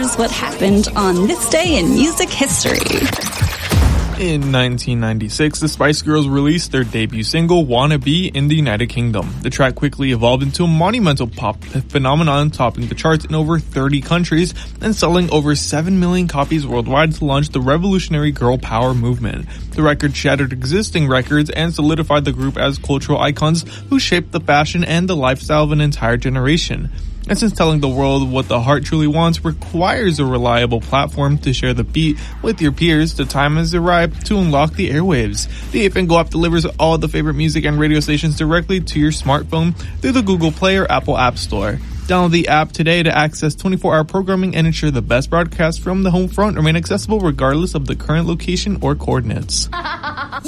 here's what happened on this day in music history. In 1996, the Spice Girls released their debut single, Wanna Be, in the United Kingdom. The track quickly evolved into a monumental pop phenomenon, topping the charts in over 30 countries and selling over 7 million copies worldwide to launch the revolutionary girl power movement. The record shattered existing records and solidified the group as cultural icons who shaped the fashion and the lifestyle of an entire generation. And since telling the world what the heart truly wants requires a reliable platform to share the beat with your peers, the time has arrived to unlock the airwaves. The 8FNGO app delivers all the favorite music and radio stations directly to your smartphone through the Google Play or Apple App Store. Download the app today to access 24-hour programming and ensure the best broadcasts from the home front remain accessible regardless of the current location or coordinates.